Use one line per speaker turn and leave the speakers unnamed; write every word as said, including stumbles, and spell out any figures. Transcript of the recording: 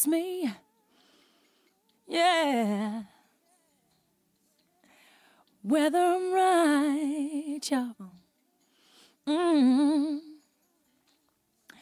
ask me, yeah, whether I'm right, y'all. Mm-hmm.